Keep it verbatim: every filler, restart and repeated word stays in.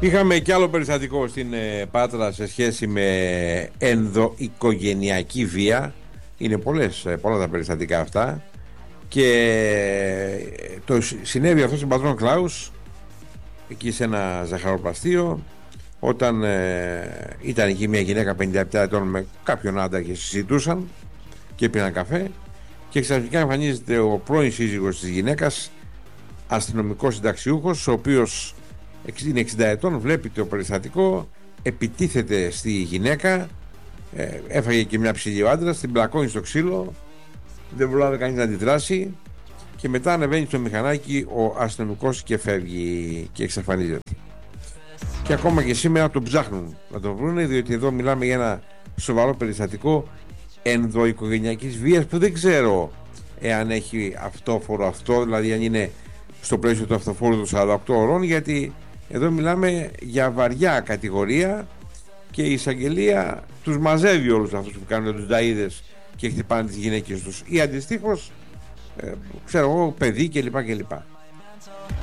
Είχαμε κι άλλο περιστατικό στην ε, Πάτρα σε σχέση με ενδοοικογενειακή βία. Είναι πολλές, ε, πολλά τα περιστατικά αυτά. Και ε, το συνέβη αυτό στον πατρόν Κλάους, εκεί σε ένα ζαχαροπλαστείο, όταν ε, ήταν εκεί μια γυναίκα πενήντα επτά ετών με κάποιον άντρα και συζητούσαν και πίναν καφέ, και ξαφνικά εμφανίζεται ο πρώην σύζυγος της γυναίκας, αστυνομικός συνταξιούχος, ο οποίος είναι εξήντα ετών, βλέπει το περιστατικό, επιτίθεται στη γυναίκα, ε, έφαγε και μια ψηλή ο άντρας, την πλακώνει στο ξύλο, δεν προλάβει κανείς να αντιδράσει, και μετά ανεβαίνει στο μηχανάκι ο αστυνομικός και φεύγει και εξαφανίζεται. Και ακόμα και σήμερα τον ψάχνουν να τον βρούνε, διότι εδώ μιλάμε για ένα σοβαρό περιστατικό ενδοοικογενειακής βίας, που δεν ξέρω εάν έχει αυτόφορο αυτό, δηλαδή αν είναι στο πλαίσιο του αυτοφόρου των σαράντα οκτώ ωρών, γιατί εδώ μιλάμε για βαριά κατηγορία και η εισαγγελία τους μαζεύει όλους αυτούς που κάνουν τους νταΐδες και χτυπάνε τις γυναίκες τους, ή αντιστοίχως ε, ξέρω εγώ, παιδί κλπ. κλπ.